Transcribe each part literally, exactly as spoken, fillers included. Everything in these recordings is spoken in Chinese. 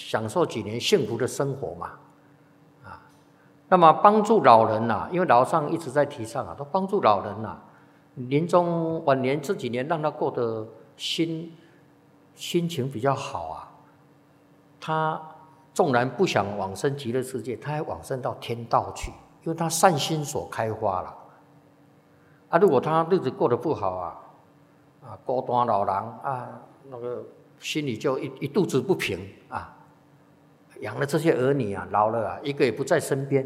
享受几年幸福的生活嘛，啊，那么帮助老人呐、啊，因为老上一直在提倡啊，都帮助老人呐、啊，临终晚年这几年让他过得心心情比较好啊，他纵然不想往生极乐世界，他还往生到天道去，因为他善心所开花了。啊，如果他日子过得不好啊，啊，孤单老人啊，那个心里就一一肚子不平啊，养了这些儿女啊，老了啊，一个也不在身边，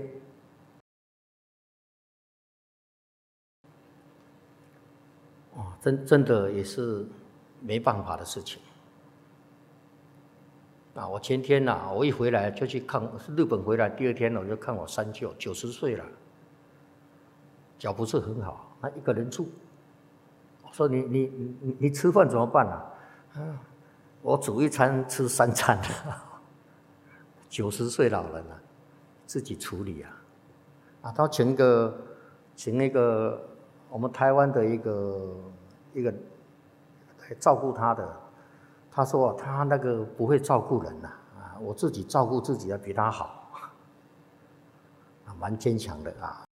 哦，真真的也是没办法的事情。啊，我前天呐、啊，我一回来就去看日本，回来第二天我就看我三舅，九十岁了，脚不是很好，他一个人住。我说你你你你吃饭怎么办啊？啊，我煮一餐吃三餐，九十岁老人了、啊，自己处理啊。啊，他请一个请那个我们台湾的一个一个照顾他的。他说他那个不会照顾人呐、啊，啊，我自己照顾自己要比他好，啊，蛮坚强的啊，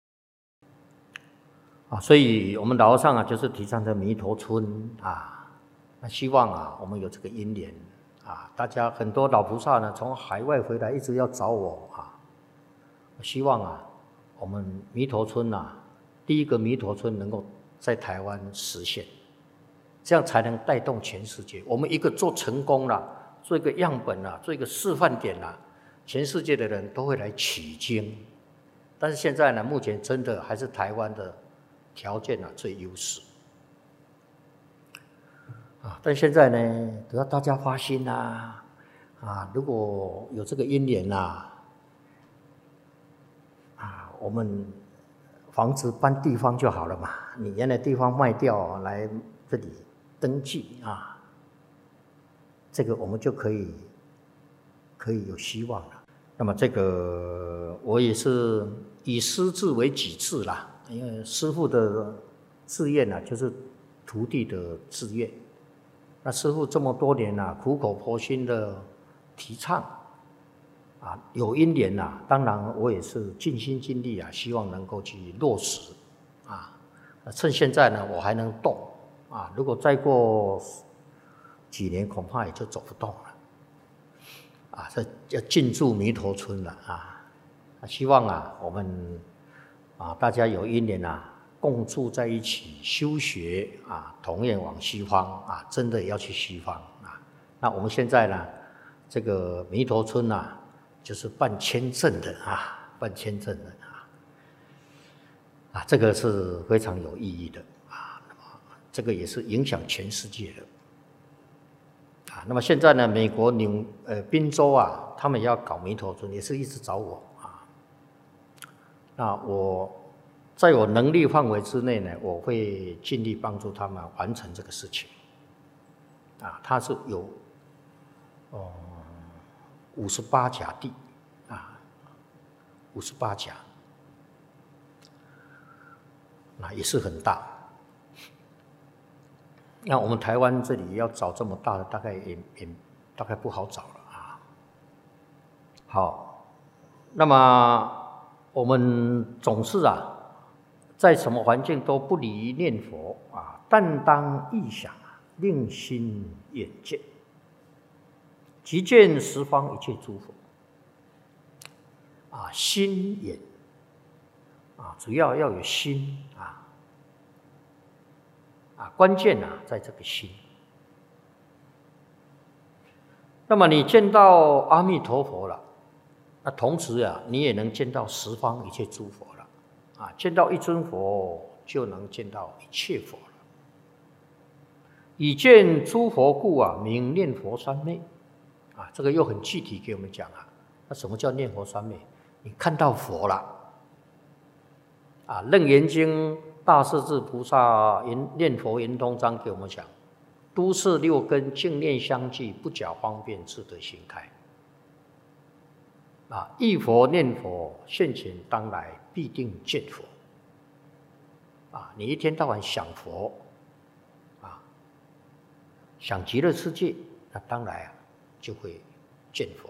啊，所以我们老和尚啊，就是提倡的弥陀村啊，那希望啊，我们有这个因缘啊，大家很多老菩萨呢，从海外回来一直要找我啊，希望啊，我们弥陀村啊，第一个弥陀村能够在台湾实现。这样才能带动全世界。我们一个做成功了，做一个样本了，做一个示范点了，全世界的人都会来取经。但是现在呢，目前真的还是台湾的条件啊最优势啊。但现在呢，只要大家发心呐，啊，如果有这个因缘呐，啊，我们房子搬地方就好了嘛。你原来地方卖掉来这里登记啊，这个我们就可以可以有希望了。那么这个我也是以师志为己志啦，因为师父的志愿啊，就是徒弟的志愿。那师父这么多年啊，苦口婆心的提倡啊，有因缘啊，当然我也是尽心尽力啊，希望能够去落实啊。趁现在呢，我还能动。啊，如果再过几年，恐怕也就走不动了。啊，这要进驻弥陀村了啊！希望啊，我们啊，大家有因缘啊，共住在一起修学啊，同愿往西方啊，真的要去西方啊。那我们现在呢，这个弥陀村啊，就是办签证的啊，办签证的啊，啊，这个是非常有意义的。这个也是影响全世界的啊。那么现在呢，美国纽呃宾州啊，他们也要搞弥陀村，也是一直找我啊。那我在我能力范围之内呢，我会尽力帮助他们完成这个事情。啊，它是有哦五十八甲地啊，五十八甲，那也是很大。那我们台湾这里要找这么大的，大概也也大概不好找了啊。好，那么我们总是啊，在什么环境都不离念佛啊，但当意想啊，令心远见，即见十方一切诸佛啊，心远啊，主要要有心啊。啊，关键啊，在这个心。那么你见到阿弥陀佛了，那同时啊，你也能见到十方一切诸佛了。啊，见到一尊佛，就能见到一切佛了。以见诸佛故啊，名念佛三昧。啊，这个又很具体给我们讲啊。那什么叫念佛三昧？你看到佛了。啊，《楞严经》大势至菩萨念佛圆通章给我们讲，都是六根净念相继，不假方便，自得心开。啊，忆佛念佛，现前当来必定见佛。啊，你一天到晚想佛，啊，想极乐世界，那当然啊就会见佛。